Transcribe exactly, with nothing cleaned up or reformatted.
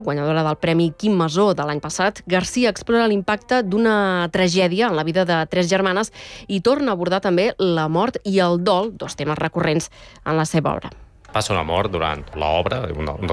Guanyadora del Premi Quim Masó de l'any passat, Garcia explora l'impacte d'una tragèdia en la vida de tres germanes i torna a abordar també la mort i el dol, dos temes recurrents en la seva obra. Passa una mort durant l'obra, un